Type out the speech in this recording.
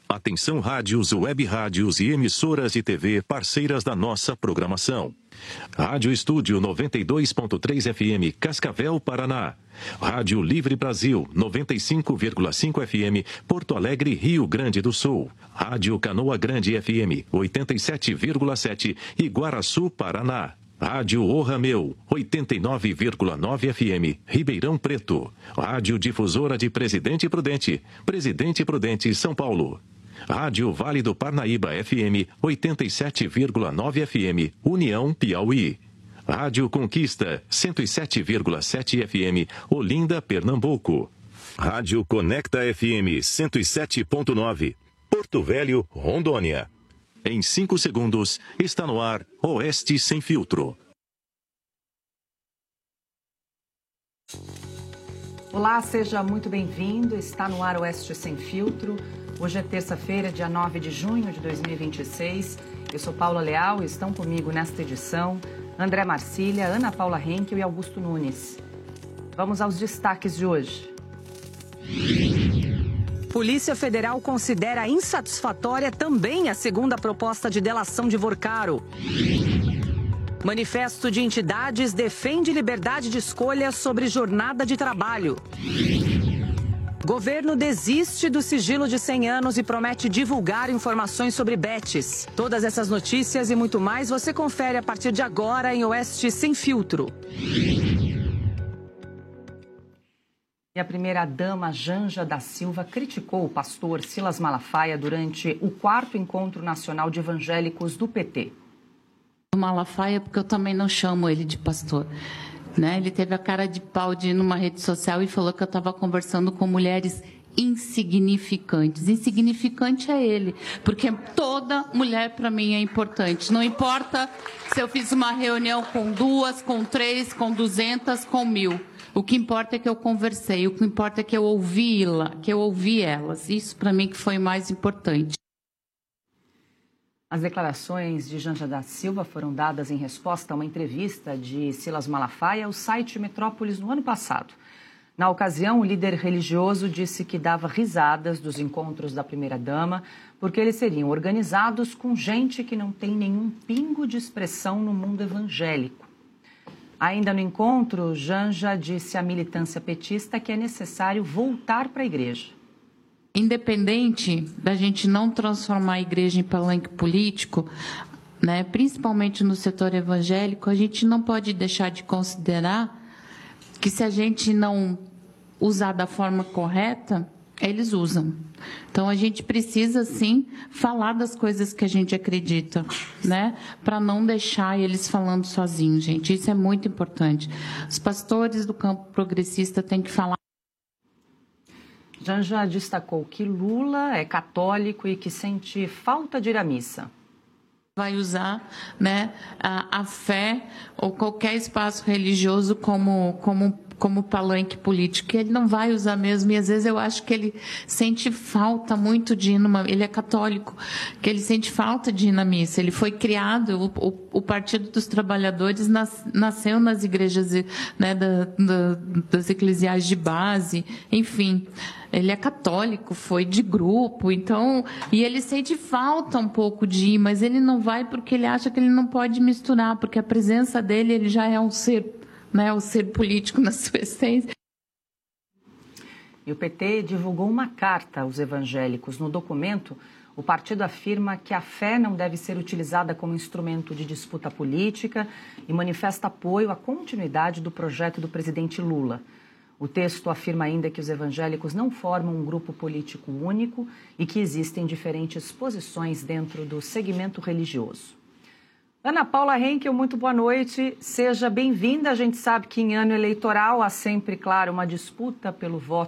Atenção rádios, web rádios e emissoras de TV parceiras da nossa programação. Rádio Estúdio 92.3 FM, Cascavel, Paraná. Rádio Livre Brasil 95,5 FM, Porto Alegre, Rio Grande do Sul. Rádio Canoa Grande FM 87,7, Iguaraçu, Paraná. Rádio O Rameu, 89,9 FM, Ribeirão Preto. Rádio Difusora de Presidente Prudente, São Paulo. Rádio Vale do Parnaíba FM, 87,9 FM, União, Piauí. Rádio Conquista, 107,7 FM, Olinda, Pernambuco. Rádio Conecta FM, 107,9, Porto Velho, Rondônia. Em 5 segundos, está no ar Oeste Sem Filtro. Olá, seja muito bem-vindo. Está no ar Oeste Sem Filtro. Hoje é terça-feira, dia 9 de junho de 2026. Eu sou Paula Leal e estão comigo nesta edição André Marcília, Ana Paula Henkel e Augusto Nunes. Vamos aos destaques de hoje. Polícia Federal considera insatisfatória também a segunda proposta de delação de Vorcaro. Manifesto de entidades defende liberdade de escolha sobre jornada de trabalho. Governo desiste do sigilo de 100 anos e promete divulgar informações sobre bets. Todas essas notícias e muito mais você confere a partir de agora em Oeste Sem Filtro. E a primeira-dama Janja da Silva criticou o pastor Silas Malafaia durante o 4º Encontro Nacional de Evangélicos do PT. Malafaia, porque eu também não chamo ele de pastor. Né? Ele teve a cara de pau de ir numa rede social e falou que eu estava conversando com mulheres insignificantes. Insignificante é ele, porque toda mulher para mim é importante. Não importa se eu fiz uma reunião com 2, com 3, com 200, com 1000. O que importa é que eu conversei, o que importa é que eu ouvi elas. Isso para mim que foi mais importante. As declarações de Janja da Silva foram dadas em resposta a uma entrevista de Silas Malafaia ao site Metrópolis no ano passado. Na ocasião, o líder religioso disse que dava risadas dos encontros da primeira-dama porque eles seriam organizados com gente que não tem nenhum pingo de expressão no mundo evangélico. Ainda no encontro, Janja disse à militância petista que é necessário voltar para a igreja. Independente da gente não transformar a igreja em palanque político, né, principalmente no setor evangélico, a gente não pode deixar de considerar que se a gente não usar da forma correta, eles usam. Então, a gente precisa, sim, falar das coisas que a gente acredita, né? Para não deixar eles falando sozinhos, gente. Isso é muito importante. Os pastores do campo progressista têm que falar. Janja destacou que Lula é católico e que sente falta de ir à missa. Vai usar, né, a fé ou qualquer espaço religioso como palanque político, ele não vai usar mesmo, e às vezes eu acho que ele sente falta muito de ir ele é católico, que ele sente falta de ir na missa. Ele foi criado, o Partido dos Trabalhadores nasceu nas igrejas, né, das eclesiais de base, enfim. Ele é católico, foi de grupo, então, e ele sente falta um pouco de ir, mas ele não vai porque ele acha que ele não pode misturar, porque a presença dele, ele já é um ser, né, o ser político na sua essência. E o PT divulgou uma carta aos evangélicos. No documento, o partido afirma que a fé não deve ser utilizada como instrumento de disputa política e manifesta apoio à continuidade do projeto do presidente Lula. O texto afirma ainda que os evangélicos não formam um grupo político único e que existem diferentes posições dentro do segmento religioso. Ana Paula Henkel, muito boa noite. Seja bem-vinda. A gente sabe que em ano eleitoral há sempre, claro, uma disputa pelo voto